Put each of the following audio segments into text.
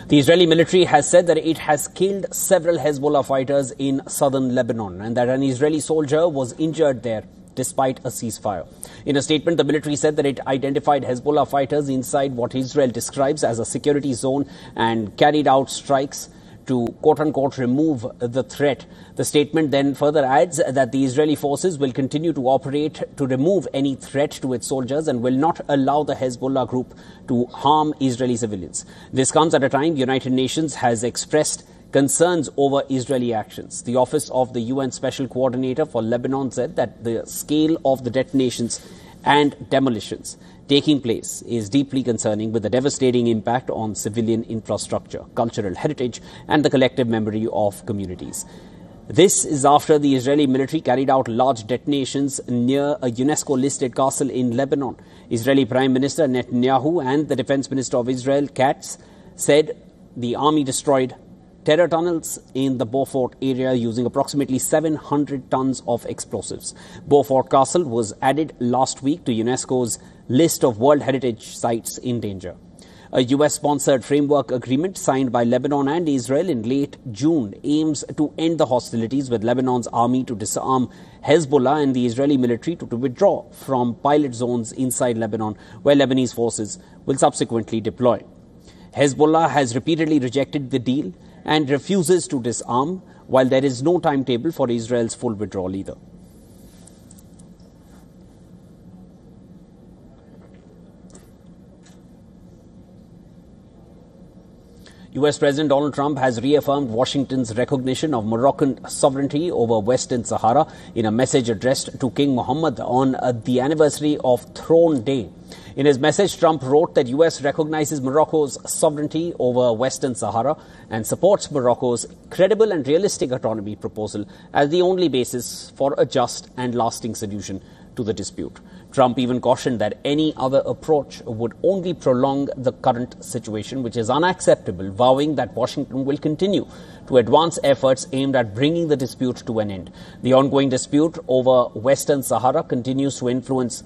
The Israeli military has said that it has killed several Hezbollah fighters in southern Lebanon and that an Israeli soldier was injured there despite a ceasefire. In a statement, the military said that it identified Hezbollah fighters inside what Israel describes as a security zone and carried out strikes to quote-unquote remove the threat. The statement then further adds that the Israeli forces will continue to operate to remove any threat to its soldiers and will not allow the Hezbollah group to harm Israeli civilians. This comes at a time the United Nations has expressed concerns over Israeli actions. The Office of the UN Special Coordinator for Lebanon said that the scale of the detonations and demolitions taking place is deeply concerning, with a devastating impact on civilian infrastructure, cultural heritage, and the collective memory of communities. This is after the Israeli military carried out large detonations near a UNESCO-listed castle in Lebanon. Israeli Prime Minister Netanyahu and the Defense Minister of Israel, Katz, said the army destroyed terror tunnels in the Beaufort area using approximately 700 tons of explosives. Beaufort Castle was added last week to UNESCO's list of World Heritage Sites in danger. A US-sponsored framework agreement signed by Lebanon and Israel in late June aims to end the hostilities, with Lebanon's army to disarm Hezbollah and the Israeli military to withdraw from pilot zones inside Lebanon, where Lebanese forces will subsequently deploy. Hezbollah has repeatedly rejected the deal and refuses to disarm, while there is no timetable for Israel's full withdrawal either. US President Donald Trump has reaffirmed Washington's recognition of Moroccan sovereignty over Western Sahara in a message addressed to King Mohammed on the anniversary of Throne Day. In his message, Trump wrote that US recognizes Morocco's sovereignty over Western Sahara and supports Morocco's credible and realistic autonomy proposal as the only basis for a just and lasting solution to the dispute. Trump even cautioned that any other approach would only prolong the current situation, which is unacceptable, vowing that Washington will continue to advance efforts aimed at bringing the dispute to an end. The ongoing dispute over Western Sahara continues to influence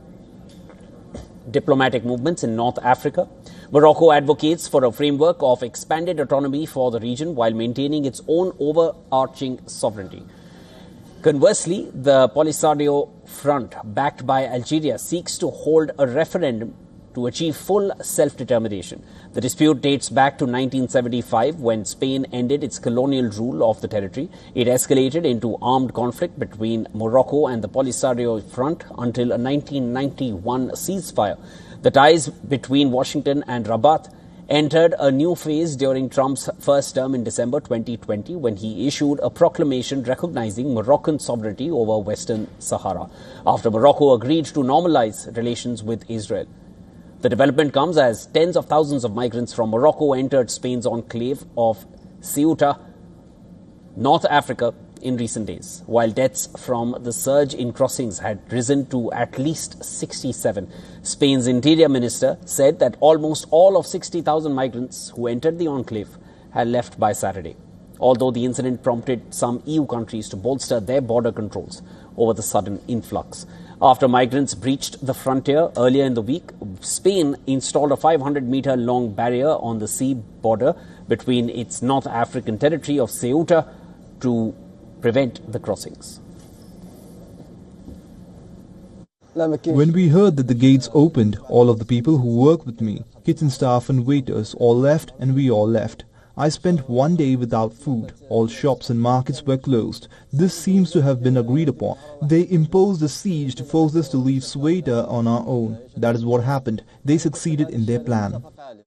diplomatic movements in North Africa. Morocco advocates for a framework of expanded autonomy for the region while maintaining its own overarching sovereignty. Conversely, the Polisario Front, backed by Algeria, seeks to hold a referendum to achieve full self-determination. The dispute dates back to 1975, when Spain ended its colonial rule of the territory. It escalated into armed conflict between Morocco and the Polisario Front until a 1991 ceasefire. The ties between Washington and Rabat entered a new phase during Trump's first term in December 2020, when he issued a proclamation recognizing Moroccan sovereignty over Western Sahara, after Morocco agreed to normalize relations with Israel. The development comes as tens of thousands of migrants from Morocco entered Spain's enclave of Ceuta, North Africa, in recent days, while deaths from the surge in crossings had risen to at least 67. Spain's interior minister said that almost all of 60,000 migrants who entered the enclave had left by Saturday, although the incident prompted some EU countries to bolster their border controls over the sudden influx. After migrants breached the frontier earlier in the week, Spain installed a 500-meter-long barrier on the sea border between its North African territory of Ceuta to prevent the crossings. When we heard that the gates opened, all of the people who work with me, kitchen staff and waiters, all left, and we all left. I spent one day without food. All shops and markets were closed. This seems to have been agreed upon. They imposed a siege to force us to leave Ceuta on our own. That is what happened. They succeeded in their plan.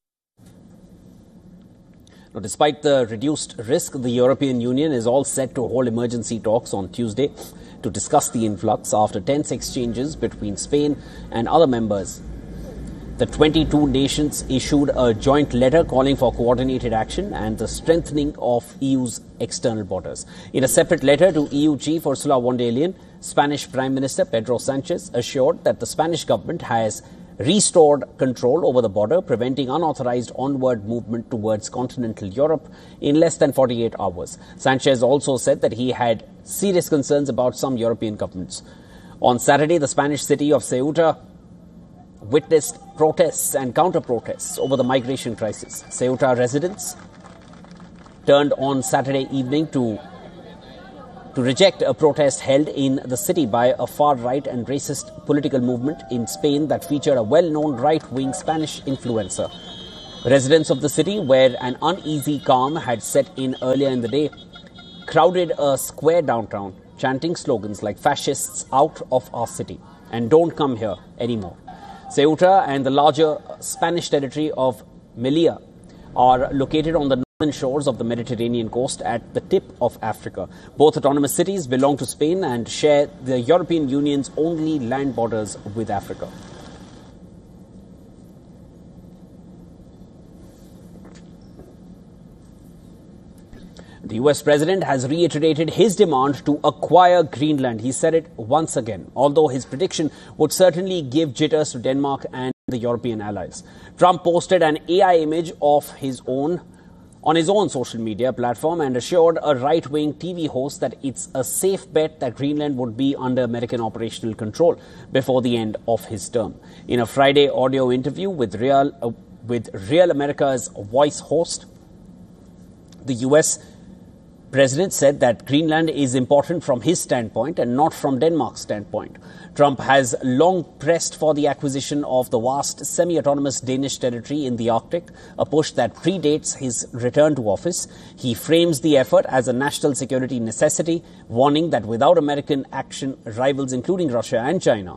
Now, despite the reduced risk, the European Union is all set to hold emergency talks on Tuesday to discuss the influx after tense exchanges between Spain and other members. The 22 nations issued a joint letter calling for coordinated action and the strengthening of EU's external borders. In a separate letter to EU chief Ursula von der Leyen, Spanish Prime Minister Pedro Sanchez assured that the Spanish government has restored control over the border, preventing unauthorized onward movement towards continental Europe in less than 48 hours. Sanchez also said that he had serious concerns about some European governments. On Saturday, the Spanish city of Ceuta witnessed protests and counter-protests over the migration crisis. Ceuta residents turned on Saturday evening to reject a protest held in the city by a far-right and racist political movement in Spain that featured a well-known right-wing Spanish influencer. Residents of the city, where an uneasy calm had set in earlier in the day, crowded a square downtown, chanting slogans like "Fascists out of our city" and "Don't come here anymore." Ceuta and the larger Spanish territory of Melilla are located on the northern shores of the Mediterranean coast at the tip of Africa. Both autonomous cities belong to Spain and share the European Union's only land borders with Africa. The US president has reiterated his demand to acquire Greenland. He said it once again, although his prediction would certainly give jitters to Denmark and the European allies. Trump posted an AI image of his own on his own social media platform and assured a right-wing TV host that it's a safe bet that Greenland would be under American operational control before the end of his term. In a Friday audio interview with Real America's Voice host, the US President said that Greenland is important from his standpoint and not from Denmark's standpoint. Trump has long pressed for the acquisition of the vast semi-autonomous Danish territory in the Arctic, a push that predates his return to office. He frames the effort as a national security necessity, warning that without American action, rivals including Russia and China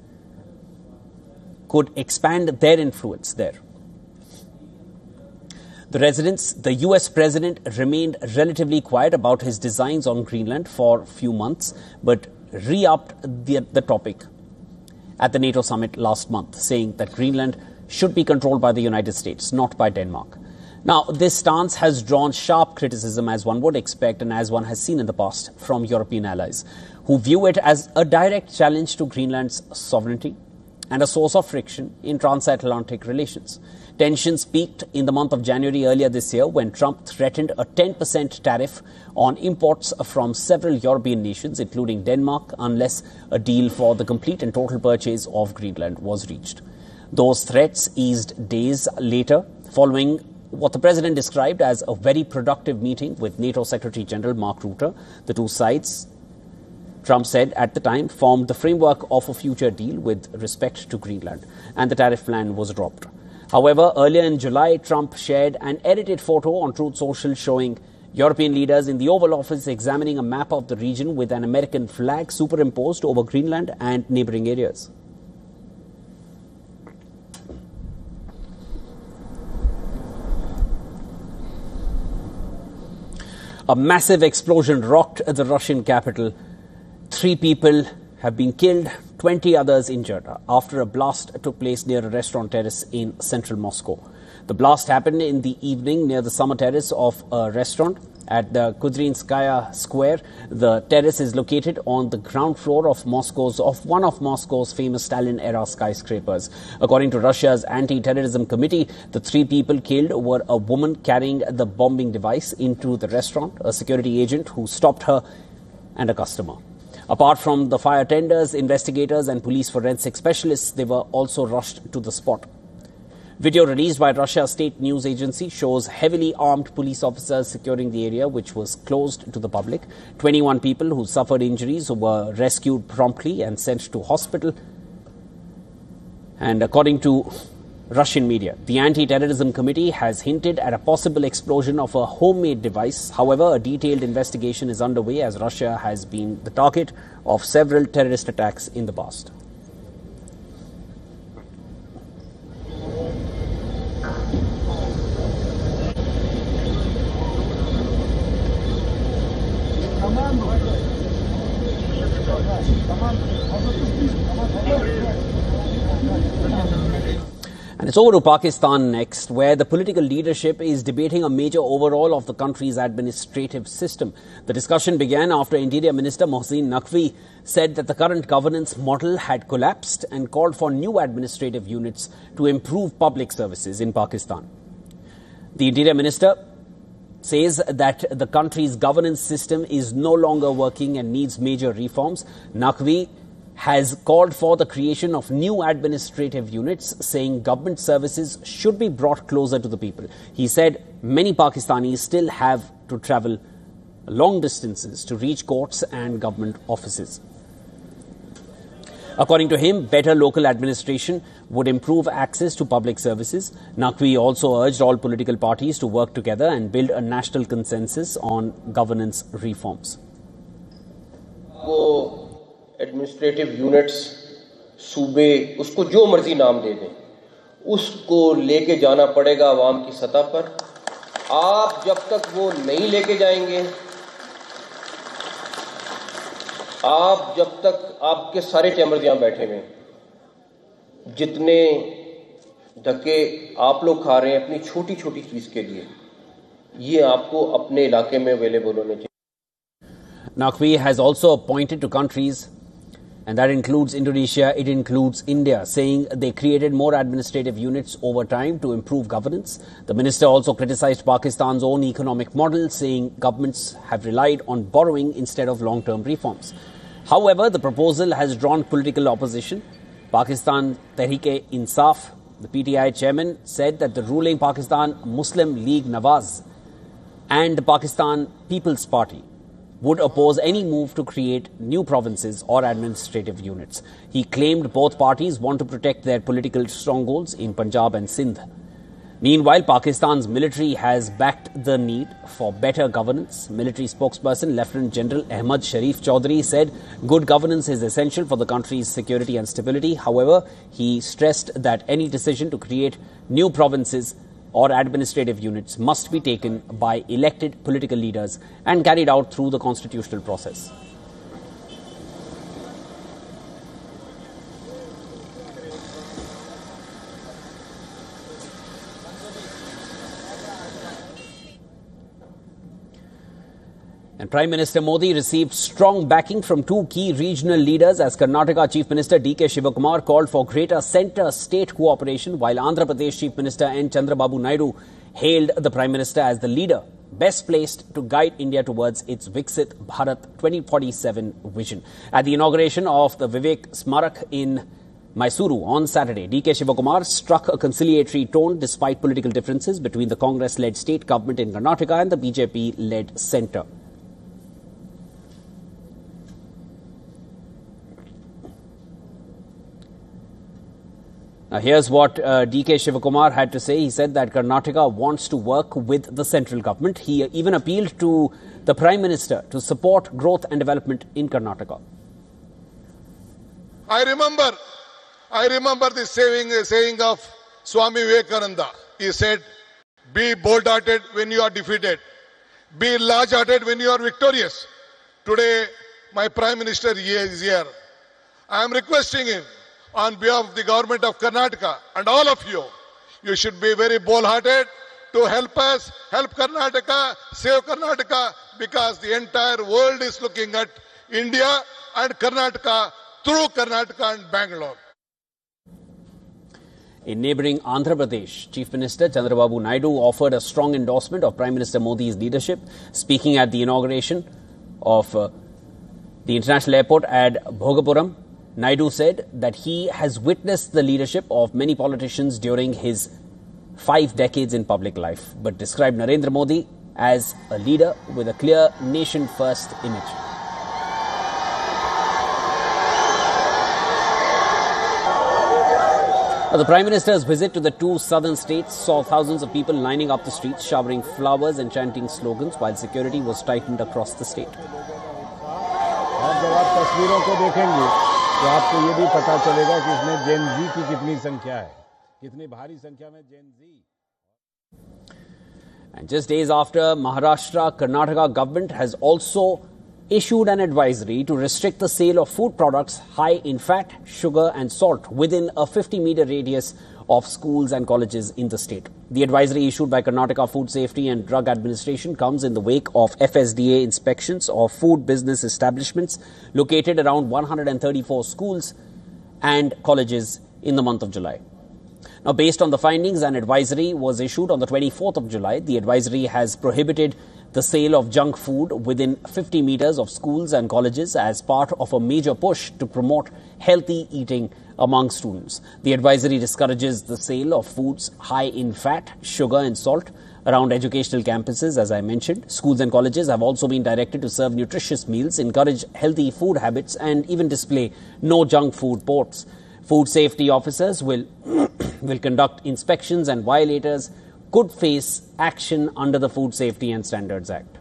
could expand their influence there. The US president remained relatively quiet about his designs on Greenland for a few months, but re-upped the topic at the NATO summit last month, saying that Greenland should be controlled by the United States, not by Denmark. Now, this stance has drawn sharp criticism, as one would expect and as one has seen in the past, from European allies, who view it as a direct challenge to Greenland's sovereignty and a source of friction in transatlantic relations. Tensions peaked in the month of January earlier this year when Trump threatened a 10% tariff on imports from several European nations, including Denmark, unless a deal for the complete and total purchase of Greenland was reached. Those threats eased days later, following what the president described as a very productive meeting with NATO Secretary General Mark Rutte. The two sides, Trump said at the time, formed the framework of a future deal with respect to Greenland, and the tariff plan was dropped. However, earlier in July, Trump shared an edited photo on Truth Social showing European leaders in the Oval Office examining a map of the region with an American flag superimposed over Greenland and neighboring areas. A massive explosion rocked the Russian capital. 3 people have been killed, 20 others injured after a blast took place near a restaurant terrace in central Moscow. The blast happened in the evening near the summer terrace of a restaurant at the Kudrinskaya Square. The terrace is located on the ground floor of one of Moscow's famous Stalin-era skyscrapers. According to Russia's anti-terrorism committee, the 3 people killed were a woman carrying the bombing device into the restaurant, a security agent who stopped her, and a customer. Apart from the fire tenders, investigators and police forensic specialists, they were also rushed to the spot. Video released by Russia's state news agency shows heavily armed police officers securing the area, which was closed to the public. 21 people who suffered injuries were rescued promptly and sent to hospital. And according to Russian media, the Anti-Terrorism Committee has hinted at a possible explosion of a homemade device. However, a detailed investigation is underway as Russia has been the target of several terrorist attacks in the past. And it's over to Pakistan next, where the political leadership is debating a major overhaul of the country's administrative system. The discussion began after Interior Minister Mohsin Naqvi said that the current governance model had collapsed and called for new administrative units to improve public services in Pakistan. The Interior Minister says that the country's governance system is no longer working and needs major reforms. Naqvi has called for the creation of new administrative units, saying government services should be brought closer to the people. He said many Pakistanis still have to travel long distances to reach courts and government offices. According to him, better local administration would improve access to public services. Naqvi also urged all political parties to work together and build a national consensus on governance reforms. Administrative units सूबे उसको जो मर्जी नाम दे दें, उसको लेके जाना पड़ेगा आवाम की सतह पर। आप जब तक वो नहीं लेके जाएंगे, आप जब तक आपके सारे चैम्बर्स यहां बैठे हुए, जितने धक्के आप लोग खा रहे हैं अपनी छोटी छोटी चीज के लिए, ये आपको अपने इलाके में अवेलेबल होने चाहिए। Naqvi has also pointed to countries, and that includes Indonesia, it includes India, saying they created more administrative units over time to improve governance. The minister also criticized Pakistan's own economic model, saying governments have relied on borrowing instead of long-term reforms. However, the proposal has drawn political opposition. Pakistan Tehreek-e-Insaf, the PTI chairman, said that the ruling Pakistan Muslim League Nawaz and the Pakistan People's Party would oppose any move to create new provinces or administrative units. He claimed both parties want to protect their political strongholds in Punjab and Sindh. Meanwhile, Pakistan's military has backed the need for better governance. Military spokesperson Lieutenant General Ahmad Sharif Chaudhry said good governance is essential for the country's security and stability. However, he stressed that any decision to create new provinces or administrative units must be taken by elected political leaders and carried out through the constitutional process. And Prime Minister Modi received strong backing from two key regional leaders as Karnataka Chief Minister D.K. Shivakumar called for greater centre-state cooperation, while Andhra Pradesh Chief Minister N. Chandrababu Naidu hailed the Prime Minister as the leader best placed to guide India towards its Viksit Bharat 2047 vision. At the inauguration of the Vivek Smarak in Mysuru on Saturday, D.K. Shivakumar struck a conciliatory tone despite political differences between the Congress-led state government in Karnataka and the BJP-led centre. Now, here's what D.K. Shivakumar had to say. He said that Karnataka wants to work with the central government. He even appealed to the Prime Minister to support growth and development in Karnataka. I remember the saying of Swami Vivekananda. He said, be bold-hearted when you are defeated. Be large-hearted when you are victorious. Today, my Prime Minister is here. I am requesting him, on behalf of the government of Karnataka and all of you, you should be very bold-hearted to help us, help Karnataka, save Karnataka, because the entire world is looking at India and Karnataka through Karnataka and Bangalore. In neighbouring Andhra Pradesh, Chief Minister Chandrababu Naidu offered a strong endorsement of Prime Minister Modi's leadership. Speaking at the inauguration of the international airport at Bhogapuram, Naidu said that he has witnessed the leadership of many politicians during his 5 decades in public life, but described Narendra Modi as a leader with a clear nation-first image. The Prime Minister's visit to the two southern states saw thousands of people lining up the streets, showering flowers and chanting slogans, while security was tightened across the state. तो आपको ये भी पता चलेगा कि इसमें जेन जी की कितनी संख्या है, कितनी भारी संख्या में जेन जी. And just days after, Maharashtra, Karnataka government has also issued an advisory to restrict the sale of food products high in fat, sugar and salt within a 50-meter radius of schools and colleges in the state. The advisory issued by Karnataka Food Safety and Drug Administration comes in the wake of FSDA inspections of food business establishments located around 134 schools and colleges in the month of July. Now, based on the findings, an advisory was issued on the 24th of July. The advisory has prohibited the sale of junk food within 50 meters of schools and colleges as part of a major push to promote healthy eating among students. The advisory discourages the sale of foods high in fat, sugar and salt around educational campuses, as I mentioned. Schools and colleges have also been directed to serve nutritious meals, encourage healthy food habits and even display no junk food boards. Food safety officers will conduct inspections and violators could face action under the Food Safety and Standards Act.